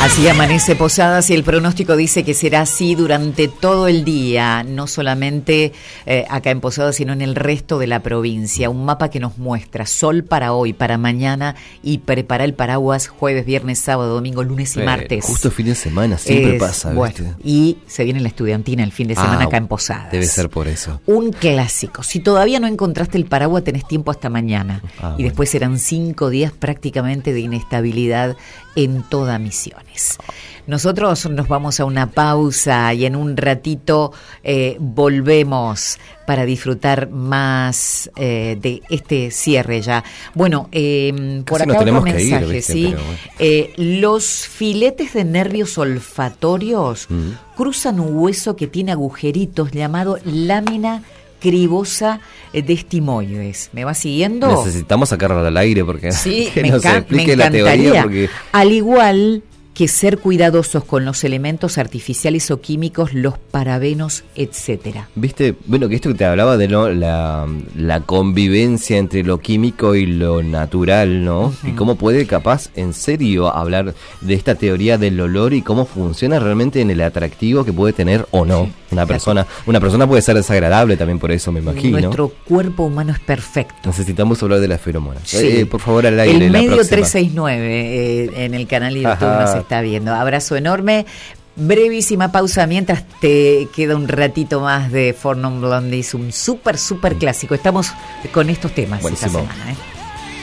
Así amanece Posadas y el pronóstico dice que será así durante todo el día, no solamente acá en Posadas, sino en el resto de la provincia. Un mapa que nos muestra sol para hoy, para mañana, y prepara el paraguas jueves, viernes, sábado, domingo, lunes y martes. Justo fin de semana, siempre pasa. Bueno, ¿viste? y se viene la estudiantina el fin de semana acá en Posadas. Debe ser por eso. Un clásico. Si todavía no encontraste el paraguas, tenés tiempo hasta mañana. Y después serán 5 días prácticamente de inestabilidad en toda Misiones. Nosotros nos vamos a una pausa y en un ratito volvemos para disfrutar más de este cierre ya. Bueno, por acá otro mensaje, ¿viste? ¿Sí? Bueno. Los filetes de nervios olfatorios cruzan un hueso que tiene agujeritos llamado lámina cribosa de estimoides. ¿Me va siguiendo? Necesitamos sacarlo al aire porque sí, que me encantaría. La teoría porque... Al igual que ser cuidadosos con los elementos artificiales o químicos, los parabenos, etcétera. Viste, bueno, que esto que te hablaba de la convivencia entre lo químico y lo natural, ¿no? Y cómo puede capaz en serio hablar de esta teoría del olor y cómo funciona realmente en el atractivo que puede tener o no una persona. Una persona puede ser desagradable también por eso, me imagino. Nuestro cuerpo humano es perfecto. Necesitamos hablar de las feromonas. Sí. Por favor, al aire. El la medio próxima. 369 en el canal YouTube nos está viendo. Abrazo enorme. Brevísima pausa mientras te queda un ratito más de Four Non Blondies, un súper clásico. Estamos con estos temas. Buenísimo. Esta semana,